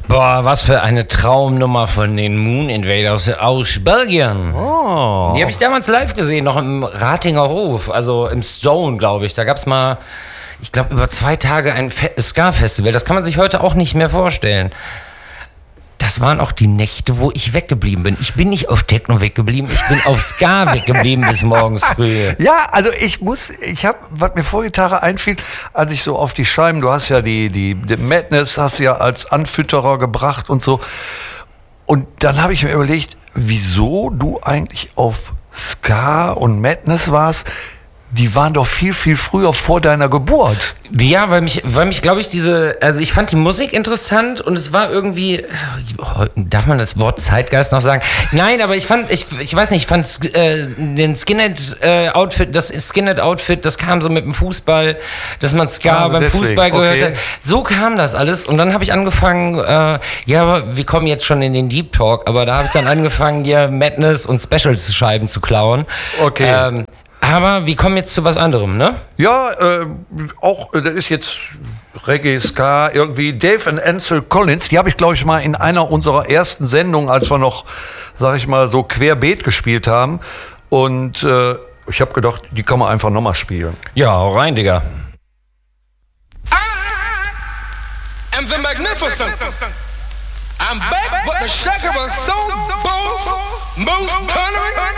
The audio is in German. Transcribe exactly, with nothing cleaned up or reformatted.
Boah, was für eine Traumnummer von den Moon Invaders aus Belgien. Oh. Die habe ich damals live gesehen, noch im Ratinger Hof, also im Stone, glaube ich. Da gab es mal, ich glaube, über zwei Tage ein Fe- Ska-Festival. Das kann man sich heute auch nicht mehr vorstellen. Das waren auch die Nächte, wo ich weggeblieben bin. Ich bin nicht auf Techno weggeblieben, ich bin auf Ska weggeblieben bis morgens früh. Ja, also ich muss, ich habe, was mir vor Gitarre einfiel, als ich so auf die Scheiben, du hast ja die, die, die Madness hast du ja als Anfütterer gebracht und so. Und dann habe ich mir überlegt, wieso du eigentlich auf Ska und Madness warst. Die waren doch viel, viel früher vor deiner Geburt. Ja, weil mich, weil mich, glaube ich, diese, also ich fand die Musik interessant und es war irgendwie, darf man das Wort Zeitgeist noch sagen? Nein, aber ich fand, ich, ich weiß nicht, ich fand äh, den Skinhead-Outfit, das Skinhead-Outfit, das kam so mit dem Fußball, dass man Ska Ah, beim deswegen, Fußball gehört okay. hat. So kam das alles und dann habe ich angefangen, äh, ja, aber wir kommen jetzt schon in den Deep Talk, aber da habe ich dann angefangen, hier Madness und Specials-Scheiben zu klauen. Okay. Ähm, Aber wir kommen jetzt zu was anderem, ne? Ja, äh, auch, äh, das ist jetzt Reggae, Ska, irgendwie Dave und Ansel Collins, die habe ich, glaube ich, mal in einer unserer ersten Sendungen, als wir noch, sag ich mal, so querbeet gespielt haben. Und äh, ich habe gedacht, die kann man einfach nochmal spielen. Ja, hau rein, Digga. I am the magnificent. I'm back, but the shaker was so boss, most tolerant.